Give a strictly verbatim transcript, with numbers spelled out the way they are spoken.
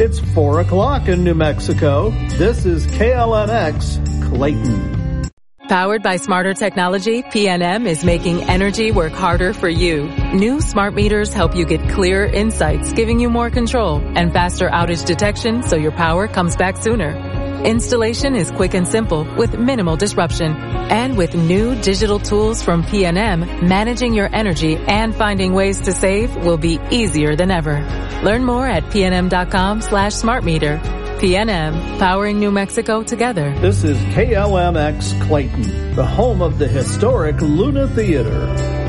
It's four o'clock in New Mexico. This is K L N X, Clayton. Powered by smarter technology, P N M is making energy work harder for you. New smart meters help you get clearer insights, giving you more control and faster outage detection so your power comes back sooner. Installation is quick and simple with minimal disruption. And with new digital tools from P N M, managing your energy and finding ways to save will be easier than ever. Learn more at pnm.com slash smart meter. P N M, powering New Mexico together. This is K L M X Clayton, the home of the historic Luna Theater.